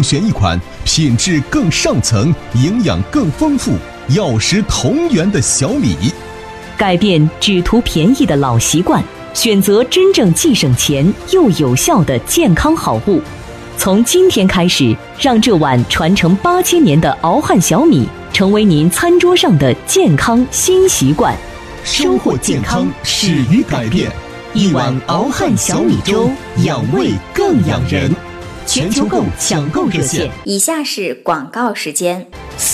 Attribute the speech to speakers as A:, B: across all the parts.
A: 选一款品质更上层、营养更丰富、药食同源的小米。
B: 改变只图便宜的老习惯，选择真正既省钱又有效的健康好物。从今天开始，让这碗传承8000年的熬汉小米成为您餐桌上的健康新习惯。
A: 收获健康，始于改变。一碗熬汉小米粥，养胃更养人。全球购抢购热线：
C: 以下是广告时间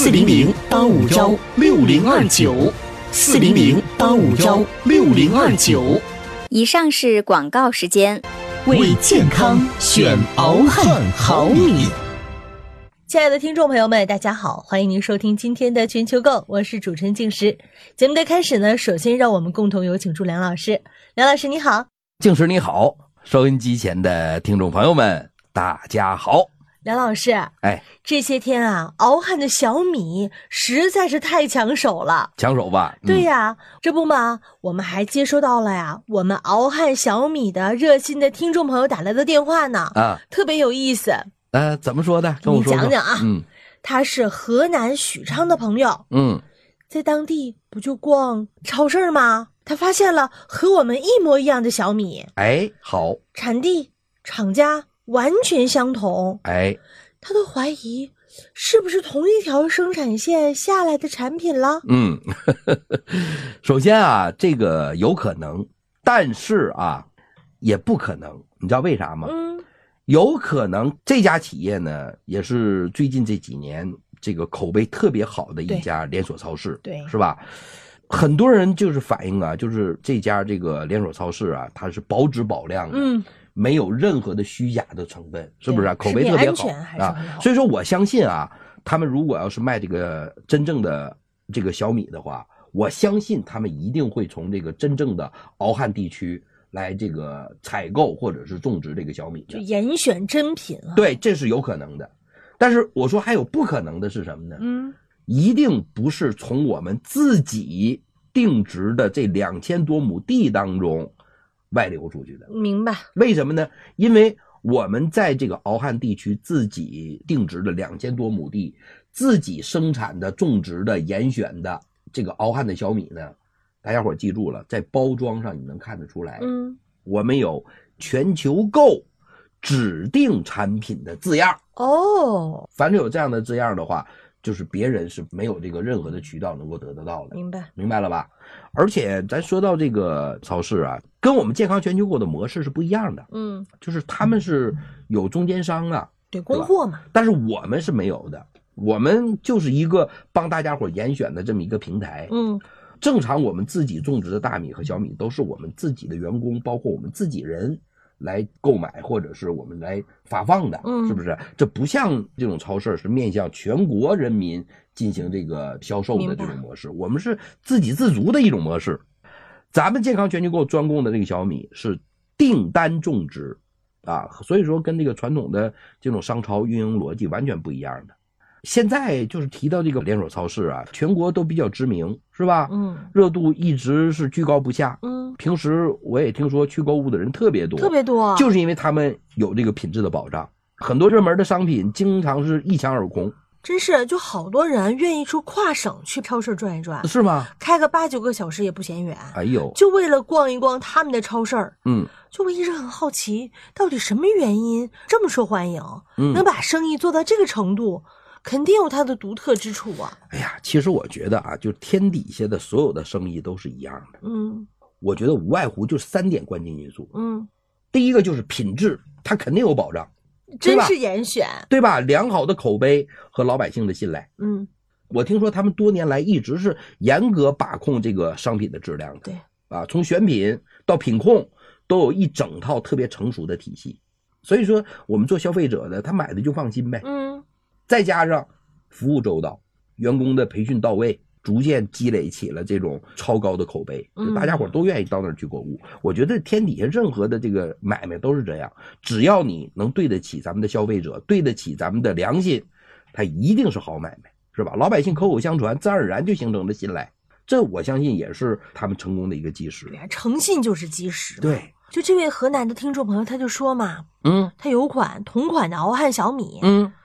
A: ，400-851-6029，400-851-6029。
C: 以上是广告时间。
A: 为健康选熬汉好米。
D: 亲爱的听众朋友们，大家好，欢迎您收听今天的全球购，我是主持人静时。节目的开始呢，首先让我们共同有请出梁老师。梁老师你好。
E: 静时你好，收音机前的听众朋友们大家好。
D: 梁老师，这些天啊，熬汉的小米实在是太抢手了。
E: 抢手吧？
D: 对呀，这不嘛，我们还接收到了呀，我们熬汉小米的热心的听众朋友打来的电话呢，特别有意思。
E: 怎么说的？跟我说说。
D: 你讲讲啊。他是河南许昌的朋友。在当地不就逛超市吗？他发现了和我们一模一样的小米。
E: 好。
D: 产地、厂家完全相同。他都怀疑是不是同一条生产线下来的产品了。
E: 首先啊，这个有可能，但是啊，也不可能。你知道为啥吗？有可能这家企业呢，也是最近这几年这个口碑特别好的一家连锁超市，
D: 对，
E: 是吧？很多人就是反映啊，就是这家这个连锁超市啊，它是保质保量的，没有任何的虚假的成分，是不是？口碑特别好啊。所以说我相信啊，他们如果要是卖这个真正的这个小米的话，我相信他们一定会从这个真正的熬汉地区来这个采购或者是种植这个小米的，
D: 就严选真品啊。
E: 对，这是有可能的。但是我说还有不可能的是什么呢？一定不是从我们自己定植的这2000多亩地当中外流出去的。
D: 明白。
E: 为什么呢？因为我们在这个熬汉地区自己定植的2000多亩地，自己生产的、种植的、严选的这个熬汉的小米呢，大家伙记住了，在包装上你能看得出来，我们有全球购指定产品的字样。凡是有这样的字样的话，就是别人是没有这个任何的渠道能够得得到的。明白了吧？而且咱说到这个超市啊，跟我们健康全球购的模式是不一样的。就是他们是有中间商啊，
D: 对，供货嘛。
E: 但是我们是没有的，我们就是一个帮大家伙严选的这么一个平台。正常我们自己种植的大米和小米都是我们自己的员工，包括我们自己人来购买，或者是我们来发放的，是不是？这不像这种超市是面向全国人民进行这个销售的这种模式，我们是自给自足的一种模式。咱们健康全球购专供的这个小米是订单种植啊，所以说跟这个传统的这种商超运营逻辑完全不一样的。现在就是提到这个连锁超市啊，全国都比较知名，是吧？热度一直是居高不下。平时我也听说去购物的人特别多，就是因为他们有这个品质的保障。很多热门的商品经常是一抢而空。
D: 真是，就好多人愿意出跨省去超市转一转，
E: 是吗？开
D: 个8、9个小时也不嫌远。
E: 就
D: 为了逛一逛他们的超市。就我一直很好奇，到底什么原因这么受欢迎，能把生意做到这个程度？肯定有它的独特之处啊。
E: 其实我觉得啊，就天底下的所有的生意都是一样的。我觉得无外乎就3点关键因素。第一个就是品质，它肯定有保障，
D: 真是严选，
E: 对吧？良好的口碑和老百姓的信赖。我听说他们多年来一直是严格把控这个商品的质量的。
D: 对
E: 啊，从选品到品控都有一整套特别成熟的体系。所以说我们做消费者的，他买的就放心呗。再加上服务周到，员工的培训到位，逐渐积累起了这种超高的口碑，就大家伙都愿意到那儿去购物。我觉得天底下任何的这个买卖都是这样，只要你能对得起咱们的消费者，对得起咱们的良心，它一定是好买卖，是吧？老百姓口口相传，自然而然就形成了信赖，这我相信也是他们成功的一个基石。
D: 诚信就是基石。
E: 对，
D: 就这位河南的听众朋友他就说嘛，他有款同款的熬汉小米，